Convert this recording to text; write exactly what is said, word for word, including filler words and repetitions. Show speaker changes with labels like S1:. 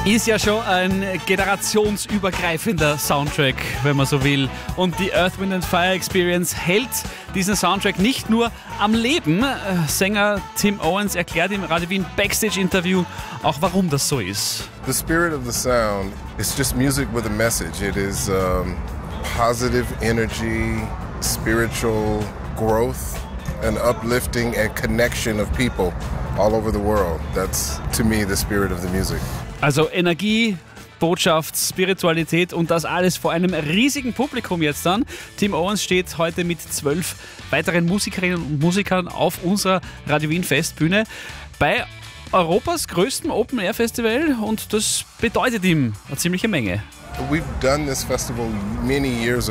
S1: Ist ja schon ein generationsübergreifender Soundtrack, wenn man so will. Und die Earth, Wind and Fire Experience hält diesen Soundtrack nicht nur am Leben. Sänger Tim Owens erklärt im Radio Wien Backstage-Interview auch, warum das so ist.
S2: The spirit of the sound is just music with a message. It is um, positive energy, spiritual growth, and uplifting and connection of people all over the world. That's, to me, the spirit of the music.
S1: Also Energie, Botschaft, Spiritualität und das alles vor einem riesigen Publikum jetzt dann. Tim Owens steht heute mit zwölf weiteren Musikerinnen und Musikern auf unserer Radio Wien Festbühne bei Europas größtem Open-Air-Festival und das bedeutet ihm eine ziemliche Menge.
S2: We've done this festival many years